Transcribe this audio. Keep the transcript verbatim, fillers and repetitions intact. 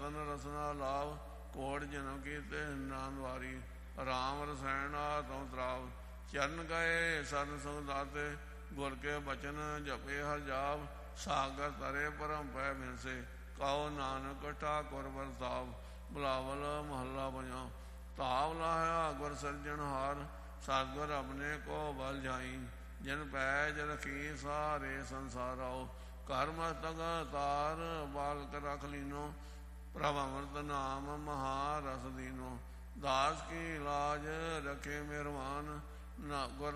ਰਤਨ ਰਸਨਾ ਲਾਭ, ਕੋਟ ਜਨਮ ਕੀਤੇ ਨਾਮ ਵਾਰੀ। ਰਾਮ ਰਸਾਇਣ ਆਤਮ ਤਰਾਵ, ਚਰਨ ਗਏ ਸਰਨ ਸੰਗ ਦਾਤੇ, ਗੁਰ ਕੇ ਬਚਨ ਜਪੇ ਹਰ ਜਾਪ। ਸਾਗਰ ਤਰੇ ਪਰਮ ਪੈ ਬਿਨਸੇ, ਕਹੋ ਨਾਨਕ ਠਾਕੁਰ ਵਰਤਾਵ। ਬਿਲਾਵਲ ਮਹੱਲਾ ਪੰਜਵਾਂ। ਤਾਵ ਲਾਹਿਆ ਗੁਰ ਸਿਰਜਣਹਾਰ, ਸਤਿਗੁਰ ਆਪਣੇ ਕੋ ਬਲ ਜਾਈ। ਜਿਨ ਪੈਜ ਰਖੀ ਸਾਰੇ ਸੰਸਾਰ ਆਓ, ਘਰ ਮਸਤਕ ਤਾਰ ਬਾਲਕ ਰਖ ਲੀਨੋ। ਪ੍ਰਭ ਅੰਮ੍ਰਿਤ ਨਾਮ ਮਹਾਰਸ ਦੀਨੋ, ਦਾਸ ਕੀ ਲਾਜ ਰਖੇ ਮਿਹਰਬਾਨ। ਨਾ ਗੁਰ